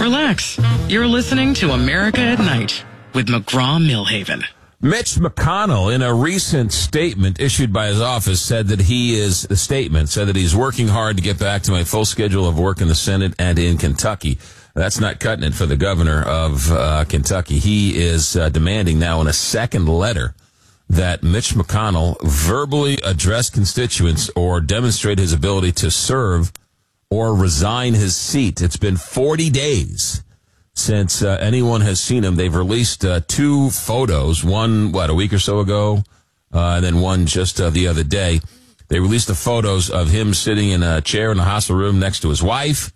Relax. You're listening to America at Night with McGraw-Milhaven. Mitch McConnell, in a recent statement issued by his office, said that he's working hard to get back to my full schedule of work in the Senate and in Kentucky. That's not cutting it for the governor of Kentucky. He is demanding now in a second letter that Mitch McConnell verbally address constituents or demonstrate his ability to serve or resign his seat. It's been 40 days since anyone has seen him. They've released two photos, one, a week or so ago, and then one just the other day. They released the photos of him sitting in a chair in the hospital room next to his wife.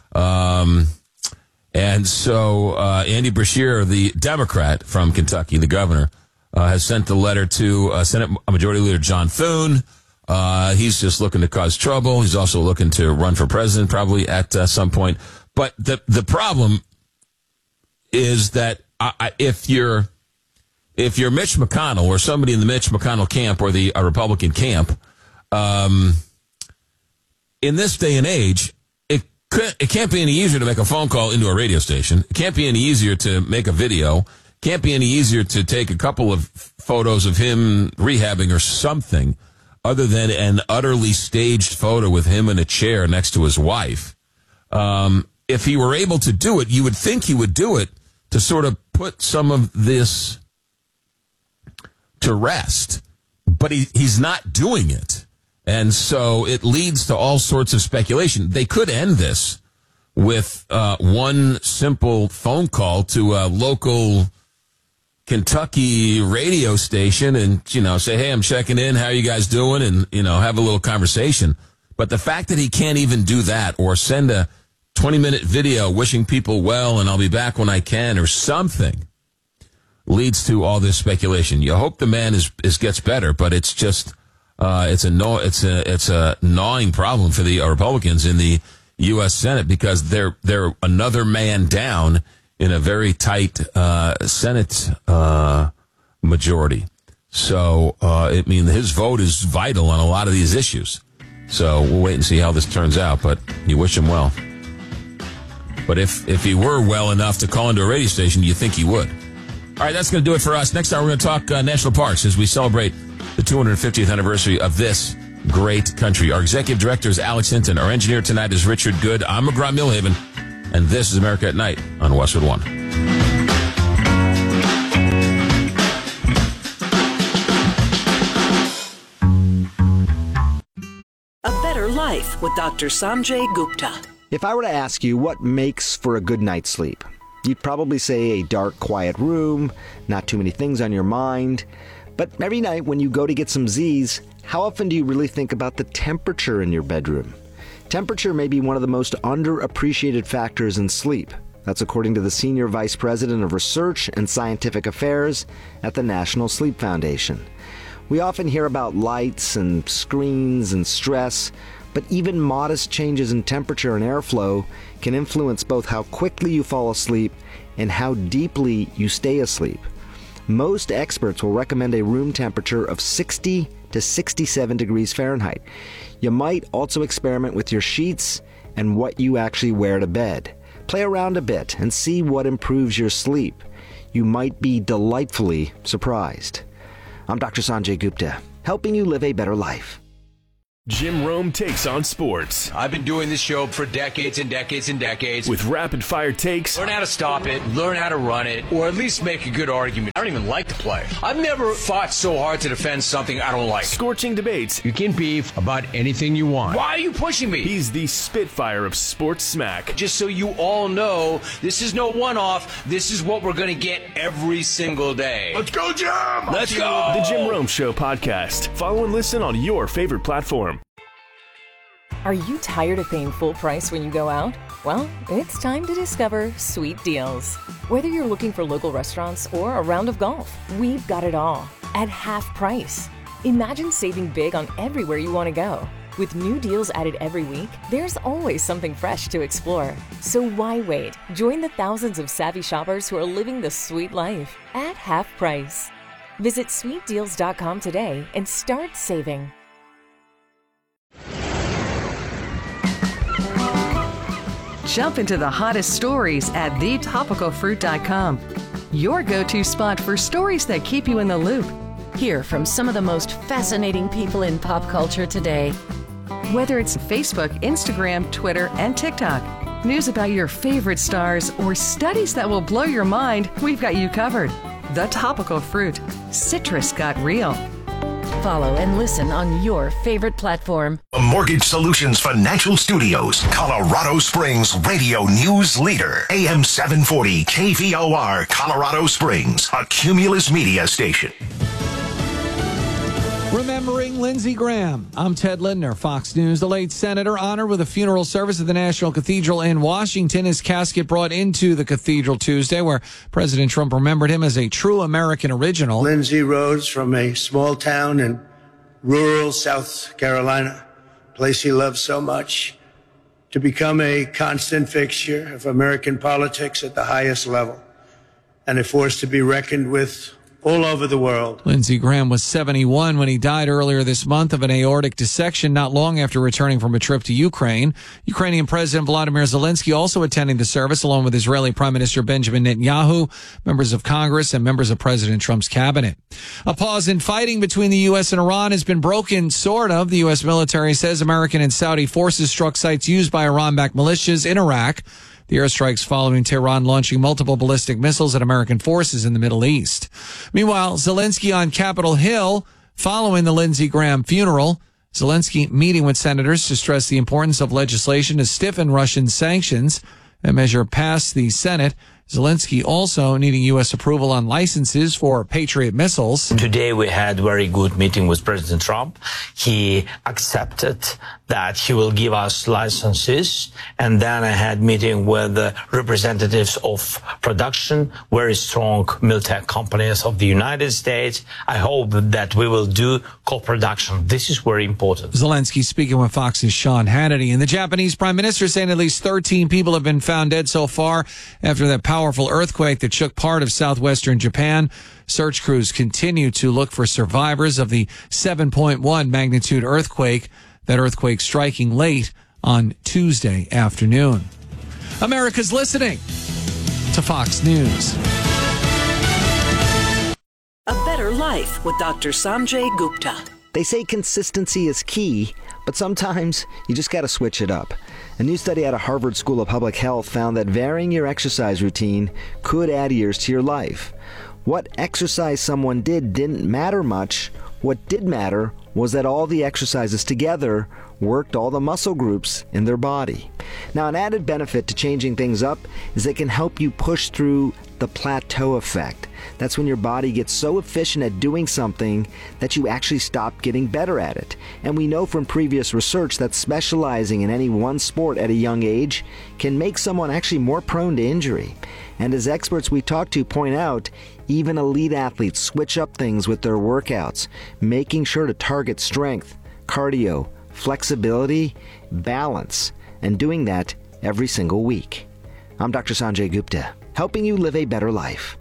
And so Andy Beshear, the Democrat from Kentucky, the governor, has sent the letter to Senate Majority Leader John Thune. He's just looking to cause trouble. He's also looking to run for president probably at some point. But the problem is that if you're Mitch McConnell or somebody in the Mitch McConnell camp or the Republican camp, in this day and age, it can't be any easier to make a phone call into a radio station. It can't be any easier to make a video. Can't be any easier to take a couple of photos of him rehabbing or something other than an utterly staged photo with him in a chair next to his wife. If he were able to do it, you would think he would do it to sort of put some of this to rest. But he's not doing it. And so it leads to all sorts of speculation. They could end this with one simple phone call to a local Kentucky radio station and, say, hey, I'm checking in. How are you guys doing? And, have a little conversation. But the fact that he can't even do that or send a 20-minute video wishing people well and I'll be back when I can or something leads to all this speculation. You hope the man gets better, but it's just it's a gnawing problem for the Republicans in the U.S. Senate because they're another man down in a very tight Senate majority. So his vote is vital on a lot of these issues. So we'll wait and see how this turns out. But you wish him well. But if he were well enough to call into a radio station, you think he would. All right, that's going to do it for us. Next hour, we're going to talk national parks as we celebrate the 250th anniversary of this great country. Our executive director is Alex Hinton. Our engineer tonight is Richard Good. I'm McGraw-Milhaven, and this is America at Night on Westwood One. A Better Life with Dr. Sanjay Gupta. If I were to ask you what makes for a good night's sleep, you'd probably say a dark, quiet room, not too many things on your mind. But every night when you go to get some Z's, how often do you really think about the temperature in your bedroom? Temperature may be one of the most underappreciated factors in sleep. That's according to the Senior Vice President of Research and Scientific Affairs at the National Sleep Foundation. We often hear about lights and screens and stress, but even modest changes in temperature and airflow can influence both how quickly you fall asleep and how deeply you stay asleep. Most experts will recommend a room temperature of 60 to 67 degrees Fahrenheit. You might also experiment with your sheets and what you actually wear to bed. Play around a bit and see what improves your sleep. You might be delightfully surprised. I'm Dr. Sanjay Gupta, helping you live a better life. Jim Rome takes on sports. I've been doing this show for decades and decades and decades. With rapid-fire takes. Learn how to stop it, learn how to run it, or at least make a good argument. I don't even like to play. I've never fought so hard to defend something I don't like. Scorching debates. You can beef about anything you want. Why are you pushing me? He's the Spitfire of sports smack. Just so you all know, this is no one-off. This is what we're going to get every single day. Let's go, Jim! Let's go! The Jim Rome Show podcast. Follow and listen on your favorite platform. Are you tired of paying full price when you go out? Well, it's time to discover Sweet Deals. Whether you're looking for local restaurants or a round of golf, we've got it all at half price. Imagine saving big on everywhere you want to go. With new deals added every week, there's always something fresh to explore. So why wait? Join the thousands of savvy shoppers who are living the sweet life at half price. Visit sweetdeals.com today and start saving. Jump into the hottest stories at thetopicalfruit.com. Your go-to spot for stories that keep you in the loop. Hear from some of the most fascinating people in pop culture today. Whether it's Facebook, Instagram, Twitter, and TikTok, news about your favorite stars, or studies that will blow your mind, we've got you covered. The Topical Fruit. Citrus got real. Follow and listen on your favorite platform. Mortgage Solutions Financial Studios, Colorado Springs radio news leader. AM 740 KVOR, Colorado Springs, a Cumulus media station. Remembering Lindsey Graham. I'm Ted Lindner, Fox News. The late senator honored with a funeral service at the National Cathedral in Washington. His casket brought into the cathedral Tuesday, where President Trump remembered him as a true American original. Lindsey rose from a small town in rural South Carolina, a place he loved so much, to become a constant fixture of American politics at the highest level, and a force to be reckoned with all over the world. Lindsey Graham was 71 when he died earlier this month of an aortic dissection, not long after returning from a trip to Ukraine. Ukrainian President Volodymyr Zelensky also attending the service, along with Israeli Prime Minister Benjamin Netanyahu, members of Congress, and members of President Trump's cabinet. A pause in fighting between the U.S. and Iran has been broken, sort of. The U.S. military says American and Saudi forces struck sites used by Iran-backed militias in Iraq. The airstrikes following Tehran launching multiple ballistic missiles at American forces in the Middle East. Meanwhile, Zelensky on Capitol Hill following the Lindsey Graham funeral. Zelensky meeting with senators to stress the importance of legislation to stiffen Russian sanctions. That measure passed the Senate. Zelensky also needing U.S. approval on licenses for Patriot missiles. Today we had a very good meeting with President Trump. He accepted that he will give us licenses. And then I had meeting with the representatives of production, very strong military companies of the United States. I hope that we will do co-production. This is very important. Zelensky speaking with Fox's Sean Hannity. And the Japanese prime minister saying at least 13 people have been found dead so far after that powerful earthquake that shook part of southwestern Japan. Search crews continue to look for survivors of the 7.1 magnitude earthquake, that earthquake striking late on Tuesday afternoon. America's listening to Fox News. A Better Life with Dr. Sanjay Gupta. They say consistency is key, but sometimes you just got to switch it up. A new study out of Harvard School of Public Health found that varying your exercise routine could add years to your life. What exercise someone did didn't matter much. What did matter was that all the exercises together worked all the muscle groups in their body. Now, an added benefit to changing things up is they can help you push through the plateau effect. That's when your body gets so efficient at doing something that you actually stop getting better at it. And we know from previous research that specializing in any one sport at a young age can make someone actually more prone to injury. And as experts we talk to point out, even elite athletes switch up things with their workouts, making sure to target strength, cardio, flexibility, balance, and doing that every single week. I'm Dr. Sanjay Gupta, helping you live a better life.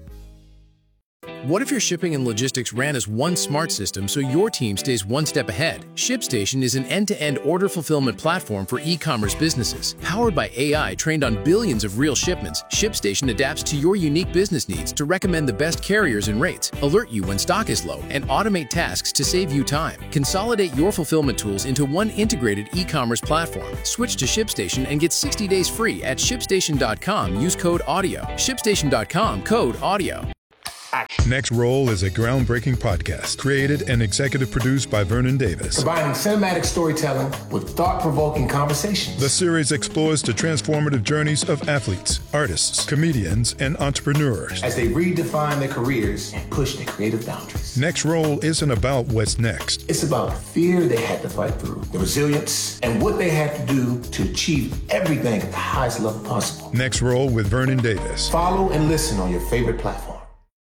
What if your shipping and logistics ran as one smart system so your team stays one step ahead? ShipStation is an end-to-end order fulfillment platform for e-commerce businesses. Powered by AI trained on billions of real shipments, ShipStation adapts to your unique business needs to recommend the best carriers and rates, alert you when stock is low, and automate tasks to save you time. Consolidate your fulfillment tools into one integrated e-commerce platform. Switch to ShipStation and get 60 days free at ShipStation.com. Use code AUDIO. ShipStation.com, code AUDIO. Next Roll is a groundbreaking podcast created and executive produced by Vernon Davis. Combining cinematic storytelling with thought-provoking conversations. The series explores the transformative journeys of athletes, artists, comedians, and entrepreneurs as they redefine their careers and push their creative boundaries. Next Roll isn't about what's next. It's about the fear they had to fight through, the resilience, and what they had to do to achieve everything at the highest level possible. Next Roll with Vernon Davis. Follow and listen on your favorite platform.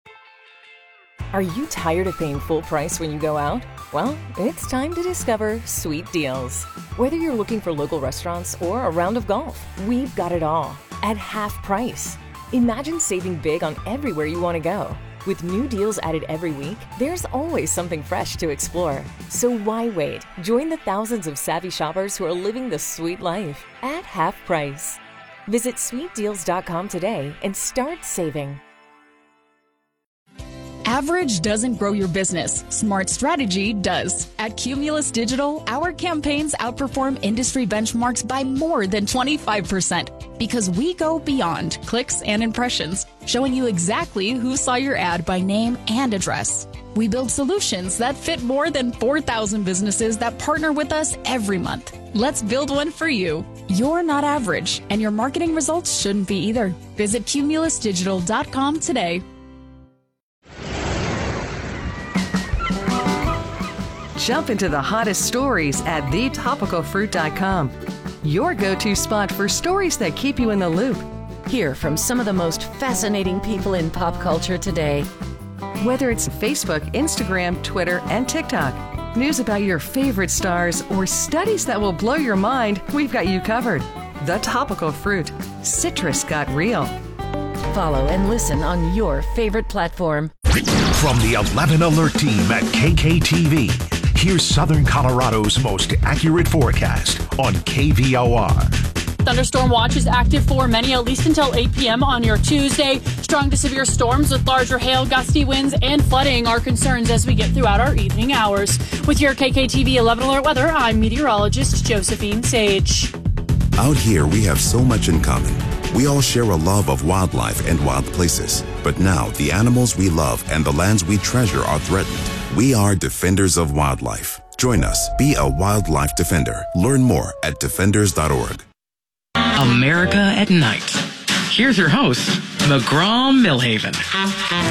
Are you tired of paying full price when you go out? Well, it's time to discover Sweet Deals. Whether you're looking for local restaurants or a round of golf, we've got it all at half price. Imagine saving big on everywhere you want to go. With new deals added every week, there's always something fresh to explore. So why wait? Join the thousands of savvy shoppers who are living the sweet life at half price. Visit sweetdeals.com today and start saving. Average doesn't grow your business. Smart strategy does. At Cumulus Digital, our campaigns outperform industry benchmarks by more than 25% because we go beyond clicks and impressions, showing you exactly who saw your ad by name and address. We build solutions that fit more than 4,000 businesses that partner with us every month. Let's build one for you. You're not average, and your marketing results shouldn't be either. Visit cumulusdigital.com today. Jump into the hottest stories at thetopicalfruit.com. Your go-to spot for stories that keep you in the loop. Hear from some of the most fascinating people in pop culture today. Whether it's Facebook, Instagram, Twitter, and TikTok, news about your favorite stars, or studies that will blow your mind, we've got you covered. The Topical Fruit. Citrus got real. Follow and listen on your favorite platform. From the 11 Alert team at KKTV, here's Southern Colorado's most accurate forecast on KVOR. Thunderstorm watch is active for many, at least until 8 p.m. on your Tuesday. Strong to severe storms with larger hail, gusty winds, and flooding are concerns as we get throughout our evening hours. With your KKTV 11 Alert weather, I'm meteorologist Josephine Sage. Out here, we have so much in common. We all share a love of wildlife and wild places. But now, the animals we love and the lands we treasure are threatened. We are Defenders of Wildlife. Join us. Be a wildlife defender. Learn more at defenders.org. America at Night. Here's your host, McGraw Millhaven.